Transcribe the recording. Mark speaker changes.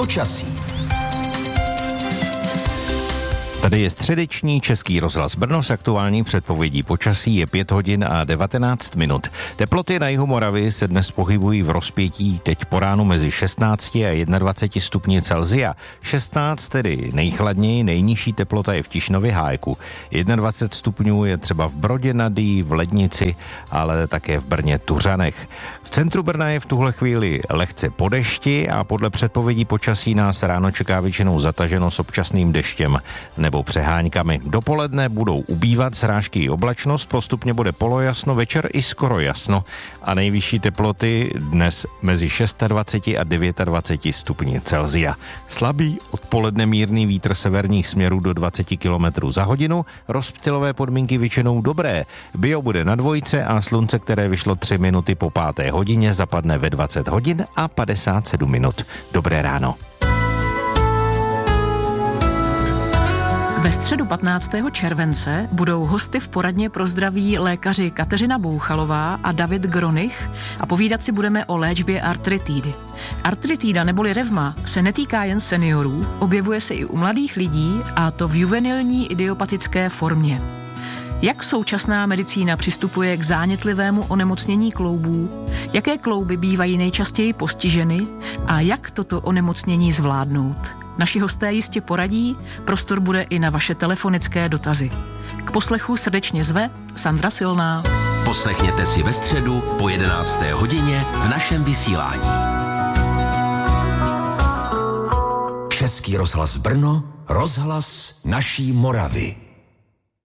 Speaker 1: počasí.
Speaker 2: Tady je středeční Český rozhlas Brno s aktuální předpovědí počasí. Je 5 hodin a 19 minut. Teploty na jihu Moravy se dnes pohybují v rozpětí teď po ránu mezi 16 a 21 stupni Celsia. 16 tedy nejchladněji, nejnižší teplota je v Tišnově Hájku. 21 stupňů je třeba v Brodě nad Dyjí, v Lednici, ale také v Brně Tuřanech. V centru Brna je v tuhle chvíli lehce po dešti a podle předpovědí počasí nás ráno čeká většinou zataženo s občasným deštěm nebo přeháňkami. Dopoledne budou ubývat srážky i oblačnost, postupně bude polojasno, večer i skoro jasno a nejvyšší teploty dnes mezi 26 a 29 stupni Celsia. Slabý odpoledne mírný vítr severních směrů do 20 km za hodinu, rozptylové podmínky většinou dobré. Bio bude na dvojce a slunce, které vyšlo 3 minuty po 5. hodině, zapadne ve 20 hodin a 57 minut. Dobré ráno.
Speaker 3: Ve středu 15. července budou hosty v poradně pro zdraví lékaři Kateřina Bouchalová a David Gronich a povídat si budeme o léčbě artritidy. Artritída neboli revma se netýká jen seniorů, objevuje se i u mladých lidí a to v juvenilní idiopatické formě. Jak současná medicína přistupuje k zánětlivému onemocnění kloubů, jaké klouby bývají nejčastěji postiženy a jak toto onemocnění zvládnout? Naši hosté jistě poradí, prostor bude i na vaše telefonické dotazy. K poslechu srdečně zve Sandra Silná.
Speaker 1: Poslechněte si ve středu po 11. hodině v našem vysílání. Český rozhlas Brno, rozhlas naší Moravy.